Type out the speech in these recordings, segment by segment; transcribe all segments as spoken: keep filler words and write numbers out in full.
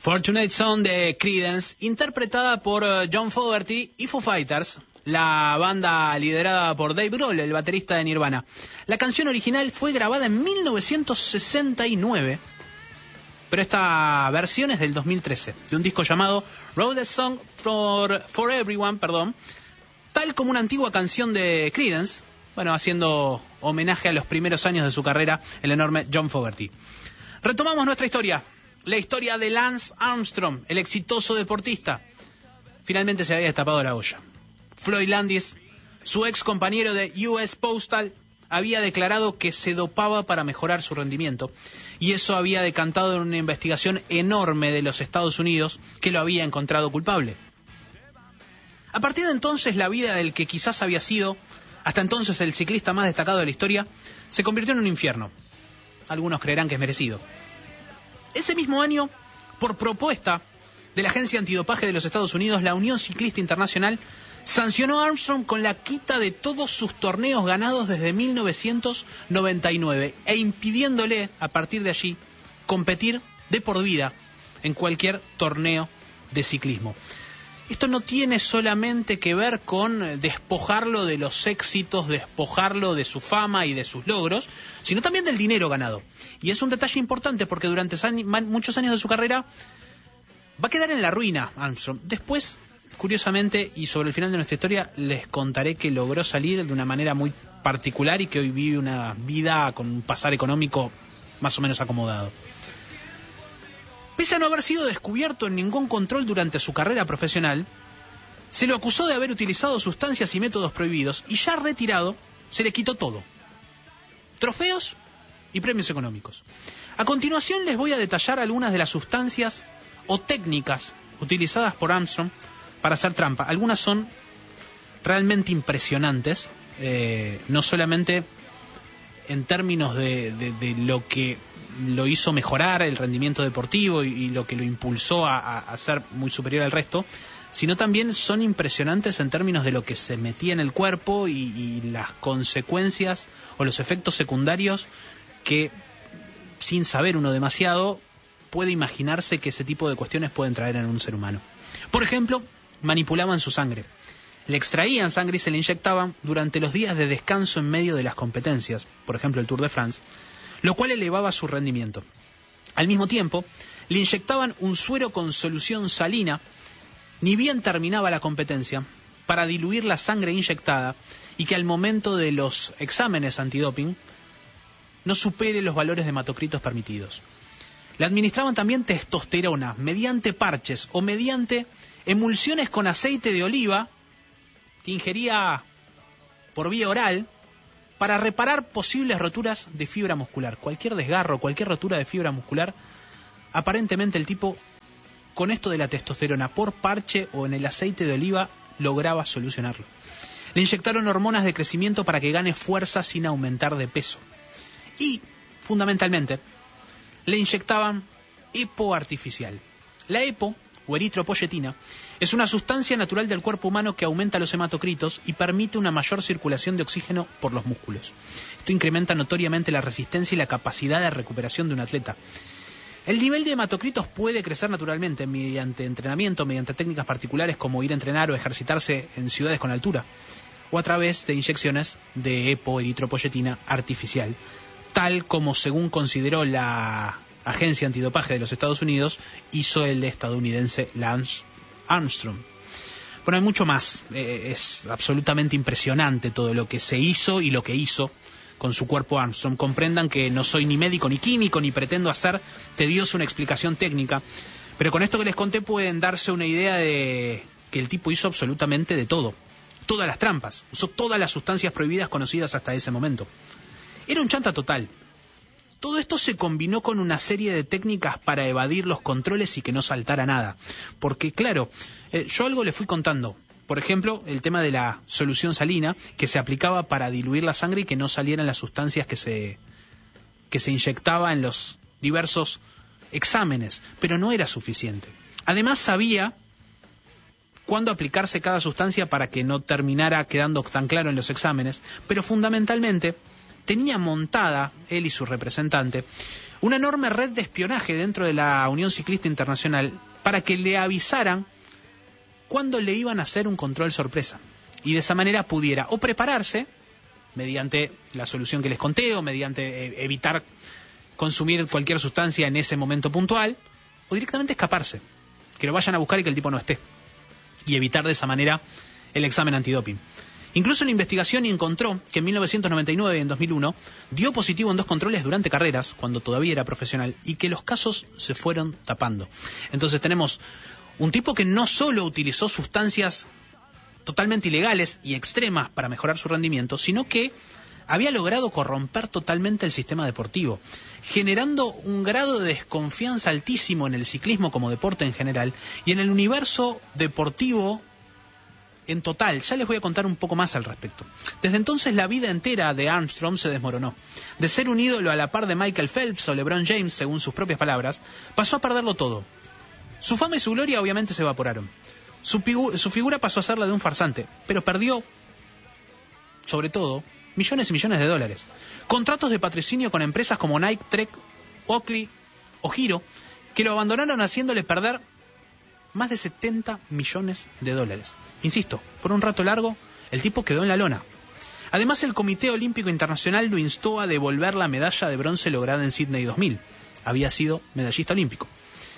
Fortunate Son de Creedence, interpretada por uh, John Fogerty y Foo Fighters, la banda liderada por Dave Grohl, el baterista de Nirvana. La canción original fue grabada en mil novecientos sesenta y nueve, pero esta versión es del dos mil trece, de un disco llamado Wrote a Song for, for Everyone, perdón, tal como una antigua canción de Creedence, bueno, haciendo homenaje a los primeros años de su carrera, el enorme John Fogerty. Retomamos nuestra historia. La historia de Lance Armstrong, el exitoso deportista. Finalmente se había destapado la olla. Floyd Landis, su ex compañero de U S Postal, había declarado que se dopaba para mejorar su rendimiento. Y eso había decantado en una investigación enorme de los Estados Unidos que lo había encontrado culpable. A partir de entonces, la vida del que quizás había sido, hasta entonces el ciclista más destacado de la historia, se convirtió en un infierno. Algunos creerán que es merecido. Ese mismo año, por propuesta de la Agencia Antidopaje de los Estados Unidos, la Unión Ciclista Internacional sancionó a Armstrong con la quita de todos sus torneos ganados desde mil novecientos noventa y nueve e impidiéndole, a partir de allí, competir de por vida en cualquier torneo de ciclismo. Esto no tiene solamente que ver con despojarlo de los éxitos, despojarlo de su fama y de sus logros, sino también del dinero ganado. Y es un detalle importante porque durante muchos años de su carrera va a quedar en la ruina Armstrong. Después, curiosamente, y sobre el final de nuestra historia, les contaré que logró salir de una manera muy particular y que hoy vive una vida con un pasar económico más o menos acomodado. Pese a no haber sido descubierto en ningún control durante su carrera profesional, se lo acusó de haber utilizado sustancias y métodos prohibidos y ya retirado se le quitó todo. Trofeos y premios económicos. A continuación les voy a detallar algunas de las sustancias o técnicas utilizadas por Armstrong para hacer trampa. Algunas son realmente impresionantes, eh, no solamente en términos de, de, de lo que lo hizo mejorar el rendimiento deportivo y, y lo que lo impulsó a, a, a ser muy superior al resto, sino también son impresionantes en términos de lo que se metía en el cuerpo y, y las consecuencias o los efectos secundarios que, sin saber uno demasiado, puede imaginarse que ese tipo de cuestiones pueden traer en un ser humano. Por ejemplo, manipulaban su sangre. Le extraían sangre y se le inyectaban durante los días de descanso en medio de las competencias, por ejemplo el Tour de France, lo cual elevaba su rendimiento. Al mismo tiempo, le inyectaban un suero con solución salina, ni bien terminaba la competencia, para diluir la sangre inyectada y que al momento de los exámenes antidoping no supere los valores de hematocritos permitidos. Le administraban también testosterona mediante parches o mediante emulsiones con aceite de oliva que ingería por vía oral para reparar posibles roturas de fibra muscular. Cualquier desgarro, cualquier rotura de fibra muscular, aparentemente el tipo, con esto de la testosterona por parche o en el aceite de oliva, lograba solucionarlo. Le inyectaron hormonas de crecimiento para que gane fuerza sin aumentar de peso. Y, fundamentalmente, le inyectaban EPO artificial. La EPO, o eritropoyetina, es una sustancia natural del cuerpo humano que aumenta los hematocritos y permite una mayor circulación de oxígeno por los músculos. Esto incrementa notoriamente la resistencia y la capacidad de recuperación de un atleta. El nivel de hematocritos puede crecer naturalmente mediante entrenamiento, mediante técnicas particulares como ir a entrenar o ejercitarse en ciudades con altura, o a través de inyecciones de EPO, eritropoyetina artificial, tal como, según consideró la Agencia Antidopaje de los Estados Unidos, hizo el estadounidense Lance Armstrong. Bueno, hay mucho más. Eh, es absolutamente impresionante todo lo que se hizo y lo que hizo con su cuerpo Armstrong. Comprendan que no soy ni médico ni químico, ni pretendo hacer tedioso una explicación técnica, pero con esto que les conté pueden darse una idea de que el tipo hizo absolutamente de todo. Todas las trampas. Usó todas las sustancias prohibidas conocidas hasta ese momento. Era un chanta total. Todo esto se combinó con una serie de técnicas para evadir los controles y que no saltara nada. Porque, claro, eh, yo algo le fui contando. Por ejemplo, el tema de la solución salina, que se aplicaba para diluir la sangre y que no salieran las sustancias que se, que se inyectaba en los diversos exámenes. Pero no era suficiente. Además, sabía cuándo aplicarse cada sustancia para que no terminara quedando tan claro en los exámenes. Pero fundamentalmente tenía montada, él y su representante, una enorme red de espionaje dentro de la Unión Ciclista Internacional para que le avisaran cuándo le iban a hacer un control sorpresa. Y de esa manera pudiera o prepararse, mediante la solución que les conté, o mediante eh, evitar consumir cualquier sustancia en ese momento puntual, o directamente escaparse, que lo vayan a buscar y que el tipo no esté, y evitar de esa manera el examen antidoping. Incluso la investigación encontró que en mil novecientos noventa y nueve y en dos mil uno dio positivo en dos controles durante carreras, cuando todavía era profesional, y que los casos se fueron tapando. Entonces tenemos un tipo que no solo utilizó sustancias totalmente ilegales y extremas para mejorar su rendimiento, sino que había logrado corromper totalmente el sistema deportivo, generando un grado de desconfianza altísimo en el ciclismo como deporte en general y en el universo deportivo en total. Ya les voy a contar un poco más al respecto. Desde entonces la vida entera de Armstrong se desmoronó. De ser un ídolo a la par de Michael Phelps o LeBron James, según sus propias palabras, pasó a perderlo todo. Su fama y su gloria obviamente se evaporaron. Su, figu- su figura pasó a ser la de un farsante, pero perdió, sobre todo, millones y millones de dólares. Contratos de patrocinio con empresas como Nike, Trek, Oakley o Giro, que lo abandonaron haciéndole perder más de setenta millones de dólares. Insisto, por un rato largo, el tipo quedó en la lona. Además, el Comité Olímpico Internacional lo instó a devolver la medalla de bronce lograda en Sydney dos mil. Había sido medallista olímpico.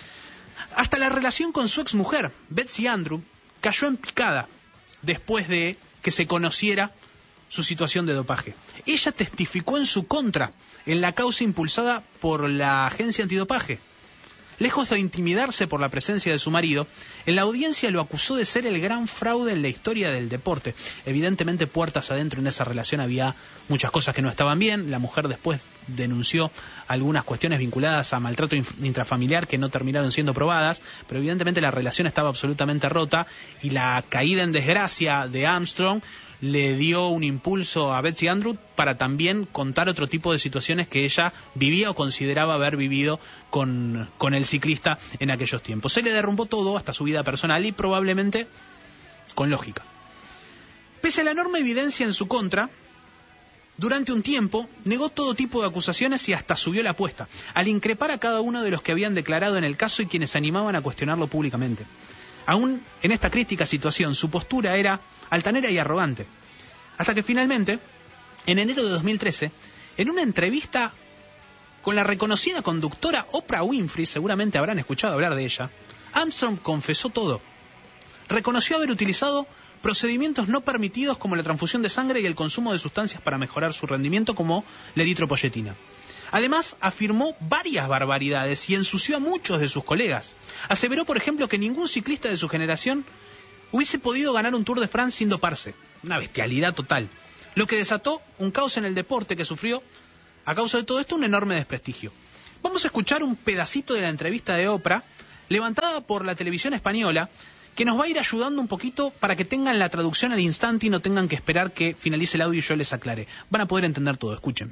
Hasta la relación con su exmujer, Betsy Andrew, cayó en picada después de que se conociera su situación de dopaje. Ella testificó en su contra en la causa impulsada por la agencia antidopaje. Lejos de intimidarse por la presencia de su marido, en la audiencia lo acusó de ser el gran fraude en la historia del deporte. Evidentemente, puertas adentro en esa relación había muchas cosas que no estaban bien. La mujer después denunció algunas cuestiones vinculadas a maltrato intrafamiliar que no terminaron siendo probadas, pero evidentemente la relación estaba absolutamente rota y la caída en desgracia de Armstrong le dio un impulso a Betsy Andrew para también contar otro tipo de situaciones que ella vivía o consideraba haber vivido con, con el ciclista en aquellos tiempos. Se le derrumbó todo, hasta su vida personal, y probablemente con lógica. Pese a la enorme evidencia en su contra, durante un tiempo negó todo tipo de acusaciones y hasta subió la apuesta, al increpar a cada uno de los que habían declarado en el caso y quienes se animaban a cuestionarlo públicamente. Aún en esta crítica situación, su postura era altanera y arrogante. Hasta que finalmente, en enero de dos mil trece, en una entrevista con la reconocida conductora Oprah Winfrey, seguramente habrán escuchado hablar de ella, Armstrong confesó todo. Reconoció haber utilizado procedimientos no permitidos como la transfusión de sangre y el consumo de sustancias para mejorar su rendimiento como la eritropoyetina. Además, afirmó varias barbaridades y ensució a muchos de sus colegas. Aseveró, por ejemplo, que ningún ciclista de su generación hubiese podido ganar un Tour de France sin doparse. Una bestialidad total. Lo que desató un caos en el deporte que sufrió, a causa de todo esto, un enorme desprestigio. Vamos a escuchar un pedacito de la entrevista de Oprah, levantada por la televisión española, que nos va a ir ayudando un poquito para que tengan la traducción al instante y no tengan que esperar que finalice el audio y yo les aclare. Van a poder entender todo, escuchen.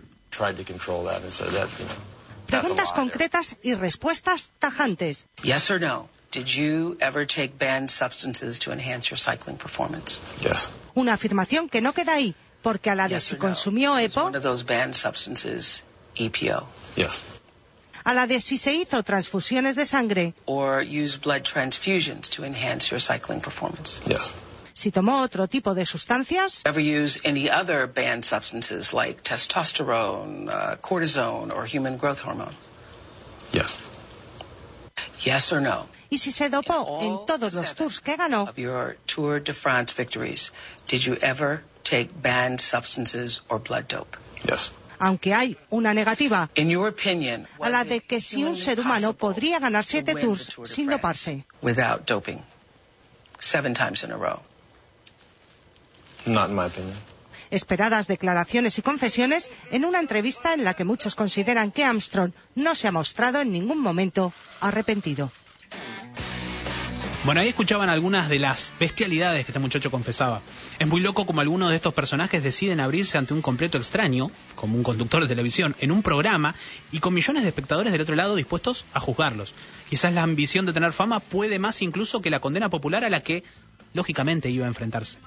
Preguntas concretas y respuestas tajantes. Yes or no? Did you ever take banned substances to enhance your cycling performance? Yes. Una afirmación que no queda ahí, porque a la de Yes si or no? consumió Is EPO, one of those banned substances E P O? Yes. a la de si se hizo transfusiones de sangre, Or use blood transfusions to enhance your cycling performance? Yes. si tomó otro tipo de sustancias, Ever use any other banned substances like testosterone, uh, cortisone, or human growth hormone? Yes. Yes or no? y si se dopó en All todos los seven tours que ganó, of your Tour de France victories, did you ever take banned substances or blood dope? Yes. aunque hay una negativa, In your opinion, a la was de it que si un humanly ser humano possible podría ganar to siete win tours the Tour de sin France doparse. without doping seven times in a row? Not in my opinion. Esperadas declaraciones y confesiones en una entrevista en la que muchos consideran que Armstrong no se ha mostrado en ningún momento arrepentido. Bueno, ahí escuchaban algunas de las bestialidades que este muchacho confesaba. Es muy loco como algunos de estos personajes deciden abrirse ante un completo extraño, como un conductor de televisión, en un programa y con millones de espectadores del otro lado dispuestos a juzgarlos. Quizás la ambición de tener fama puede más incluso que la condena popular a la que, lógicamente, iba a enfrentarse.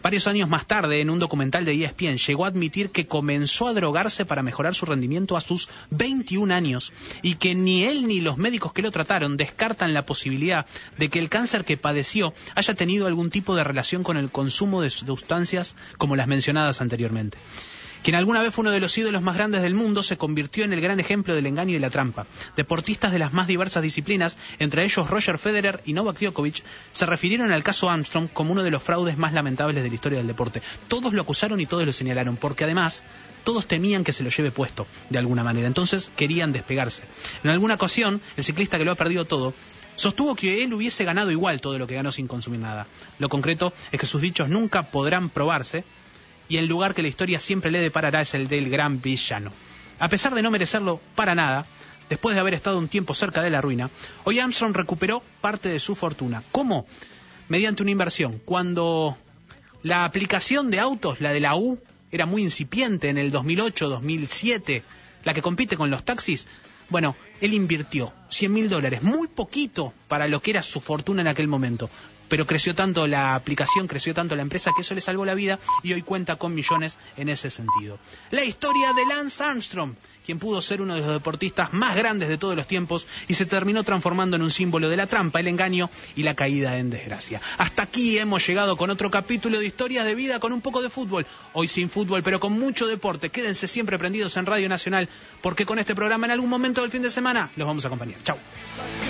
Varios años más tarde, en un documental de E S P N, llegó a admitir que comenzó a drogarse para mejorar su rendimiento a sus veintiún años y que ni él ni los médicos que lo trataron descartan la posibilidad de que el cáncer que padeció haya tenido algún tipo de relación con el consumo de sustancias como las mencionadas anteriormente. Quien alguna vez fue uno de los ídolos más grandes del mundo se convirtió en el gran ejemplo del engaño y la trampa. Deportistas de las más diversas disciplinas, entre ellos Roger Federer y Novak Djokovic, se refirieron al caso Armstrong como uno de los fraudes más lamentables de la historia del deporte. Todos lo acusaron y todos lo señalaron, porque además todos temían que se lo lleve puesto de alguna manera. Entonces querían despegarse. En alguna ocasión, el ciclista que lo ha perdido todo sostuvo que él hubiese ganado igual todo lo que ganó sin consumir nada. Lo concreto es que sus dichos nunca podrán probarse, y el lugar que la historia siempre le deparará es el del gran villano. A pesar de no merecerlo para nada, después de haber estado un tiempo cerca de la ruina, hoy Armstrong recuperó parte de su fortuna. ¿Cómo? Mediante una inversión. Cuando la aplicación de autos, la de la U, era muy incipiente en el dos mil ocho, dos mil siete, la que compite con los taxis, bueno, él invirtió cien mil dólares, muy poquito para lo que era su fortuna en aquel momento. Pero creció tanto la aplicación, creció tanto la empresa, que eso le salvó la vida y hoy cuenta con millones en ese sentido. La historia de Lance Armstrong, quien pudo ser uno de los deportistas más grandes de todos los tiempos y se terminó transformando en un símbolo de la trampa, el engaño y la caída en desgracia. Hasta aquí hemos llegado con otro capítulo de Historias de Vida con un poco de fútbol. Hoy sin fútbol, pero con mucho deporte. Quédense siempre prendidos en Radio Nacional, porque con este programa en algún momento del fin de semana los vamos a acompañar. Chau.